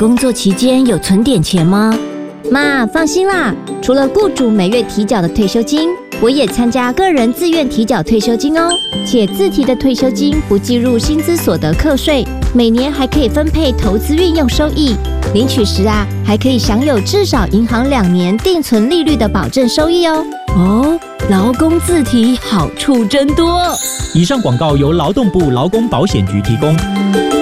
工作期间有存点钱吗？ 妈，放心啦，除了雇主每月提缴的退休金，我也参加个人自愿提缴退休金哦，且自提的退休金不计入薪资所得课税，每年还可以分配投资运用收益，领取时还可以享有至少银行2年定存利率的保证收益哦。 哦，劳工自提好处真多。 以上广告由劳动部劳工保险局提供。